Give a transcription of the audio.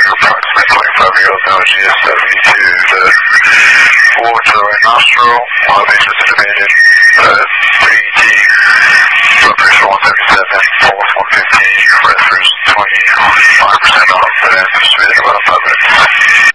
approximately 25-year-old male, GS72. The forward to the right nostril, elevation is estimated, 3T, blood pressure 137, pulse 115, pressure is 25% off, but estimated about 5 minutes.